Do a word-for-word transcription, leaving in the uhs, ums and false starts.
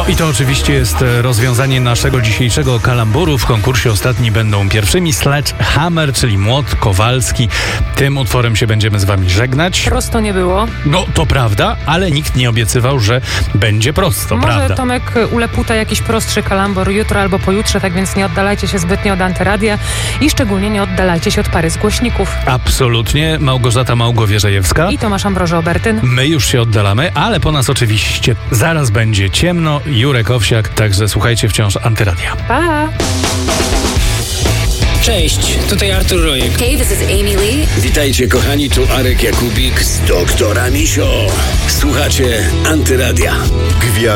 i to oczywiście jest rozwiązanie naszego dzisiejszego kalamburu. W konkursie ostatni będą pierwszymi Sledgehammer, czyli Młot Kowalski. Tym utworem się będziemy z wami żegnać. Prosto nie było. No, to prawda, ale nikt nie obiecywał, że będzie prosto, Może prawda? Tomek uleputa jakiś prostszy kalambor jutro albo pojutrze, tak więc nie oddalajcie się zbytnio od Antyradia i szczególnie nie oddalajcie się od pary z głośników. Absolutnie. Małgorzata Małgowieżejewska I Tomasz Ambroży-Obertyn. My już się oddalamy, ale po nas oczywiście zaraz będzie ciemno. Jurek Owsiak, także słuchajcie wciąż Antyradia. Pa! Cześć, tutaj Artur Rojek. Hey, this is Amy Lee. Witajcie kochani, tu Arek Jakubik z Doktora Misio. Słuchacie Antyradia. Gwiazda.